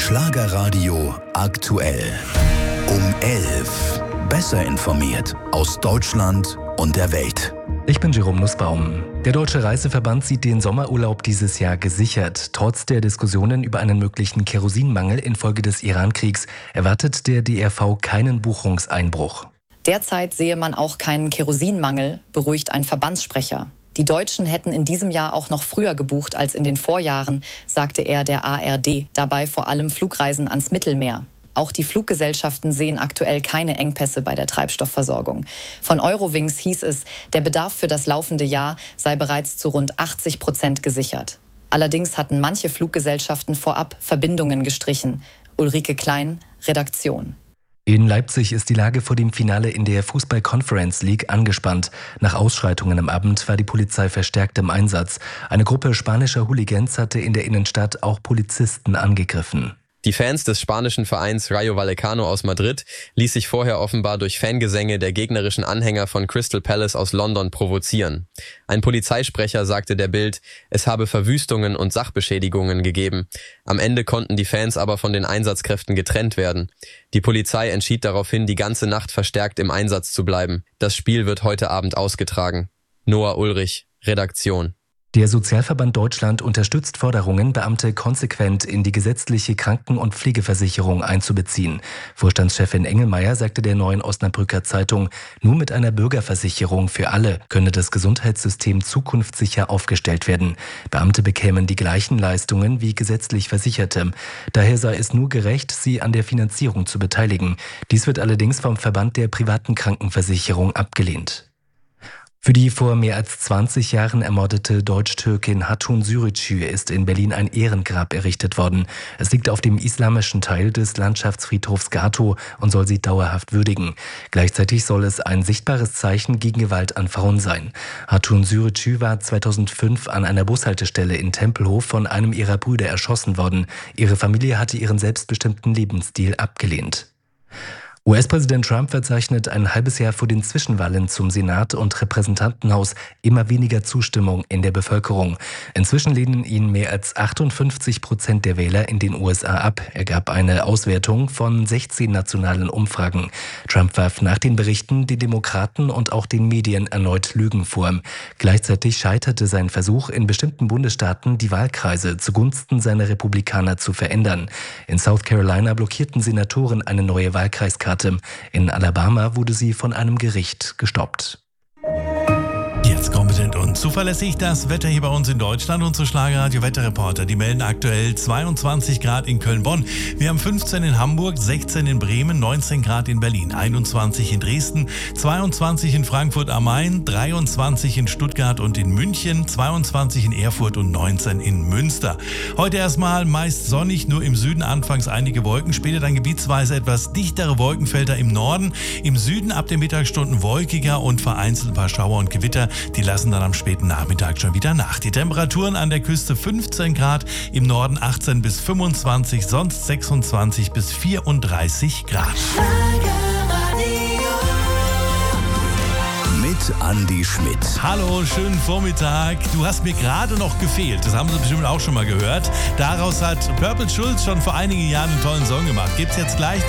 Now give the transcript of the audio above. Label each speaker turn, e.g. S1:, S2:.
S1: Schlagerradio aktuell. Um 11. Besser informiert aus Deutschland und der Welt.
S2: Ich bin Jerome Nussbaum. Der Deutsche Reiseverband sieht den Sommerurlaub dieses Jahr gesichert. Trotz der Diskussionen über einen möglichen Kerosinmangel infolge des Iran-Kriegs erwartet der DRV keinen Buchungseinbruch.
S3: Derzeit sehe man auch keinen Kerosinmangel, beruhigt ein Verbandssprecher. Die Deutschen hätten in diesem Jahr auch noch früher gebucht als in den Vorjahren, sagte er der ARD. Dabei vor allem Flugreisen ans Mittelmeer. Auch die Fluggesellschaften sehen aktuell keine Engpässe bei der Treibstoffversorgung. Von Eurowings hieß es, der Bedarf für das laufende Jahr sei bereits zu rund 80% gesichert. Allerdings hatten manche Fluggesellschaften vorab Verbindungen gestrichen. Ulrike Klein, Redaktion.
S2: In Leipzig ist die Lage vor dem Finale in der Fußball-Conference League angespannt. Nach Ausschreitungen am Abend war die Polizei verstärkt im Einsatz. Eine Gruppe spanischer Hooligans hatte in der Innenstadt auch Polizisten angegriffen.
S4: Die Fans des spanischen Vereins Rayo Vallecano aus Madrid ließ sich vorher offenbar durch Fangesänge der gegnerischen Anhänger von Crystal Palace aus London provozieren. Ein Polizeisprecher sagte der Bild, es habe Verwüstungen und Sachbeschädigungen gegeben. Am Ende konnten die Fans aber von den Einsatzkräften getrennt werden. Die Polizei entschied daraufhin, die ganze Nacht verstärkt im Einsatz zu bleiben. Das Spiel wird heute Abend ausgetragen. Noah Ulrich, Redaktion.
S2: Der Sozialverband Deutschland unterstützt Forderungen, Beamte konsequent in die gesetzliche Kranken- und Pflegeversicherung einzubeziehen. Vorstandschefin Engelmeier sagte der Neuen Osnabrücker Zeitung, nur mit einer Bürgerversicherung für alle könne das Gesundheitssystem zukunftssicher aufgestellt werden. Beamte bekämen die gleichen Leistungen wie gesetzlich Versicherte. Daher sei es nur gerecht, sie an der Finanzierung zu beteiligen. Dies wird allerdings vom Verband der privaten Krankenversicherung abgelehnt. Für die vor mehr als 20 Jahren ermordete Deutsch-Türkin Hatun Sürücü ist in Berlin ein Ehrengrab errichtet worden. Es liegt auf dem islamischen Teil des Landschaftsfriedhofs Gatow und soll sie dauerhaft würdigen. Gleichzeitig soll es ein sichtbares Zeichen gegen Gewalt an Frauen sein. Hatun Sürücü war 2005 an einer Bushaltestelle in Tempelhof von einem ihrer Brüder erschossen worden. Ihre Familie hatte ihren selbstbestimmten Lebensstil abgelehnt. US-Präsident Trump verzeichnet ein halbes Jahr vor den Zwischenwahlen zum Senat und Repräsentantenhaus immer weniger Zustimmung in der Bevölkerung. Inzwischen lehnen ihn mehr als 58% der Wähler in den USA ab, ergab eine Auswertung von 16 nationalen Umfragen. Trump warf nach den Berichten den Demokraten und auch den Medien erneut Lügen vor. Gleichzeitig scheiterte sein Versuch, in bestimmten Bundesstaaten die Wahlkreise zugunsten seiner Republikaner zu verändern. In South Carolina blockierten Senatoren eine neue Wahlkreiskarte. In Alabama wurde sie von einem Gericht gestoppt.
S5: Jetzt kompetent und zuverlässig das Wetter hier bei uns in Deutschland. Unsere Schlagerradio-Wetterreporter, die melden aktuell 22 Grad in Köln-Bonn. Wir haben 15 in Hamburg, 16 in Bremen, 19 Grad in Berlin, 21 in Dresden, 22 in Frankfurt am Main, 23 in Stuttgart und in München, 22 in Erfurt und 19 in Münster. Heute erstmal meist sonnig, nur im Süden anfangs einige Wolken, später dann gebietsweise etwas dichtere Wolkenfelder im Norden. Im Süden ab den Mittagsstunden wolkiger und vereinzelt ein paar Schauer und Gewitter. Die lassen dann am späten Nachmittag schon wieder nach. Die Temperaturen an der Küste 15 Grad, im Norden 18 bis 25, sonst 26 bis 34 Grad.
S1: Mit Andi Schmidt.
S5: Hallo, schönen Vormittag. Du hast mir gerade noch gefehlt. Das haben Sie bestimmt auch schon mal gehört. Daraus hat Purple Schulz schon vor einigen Jahren einen tollen Song gemacht. Gibt's jetzt gleich.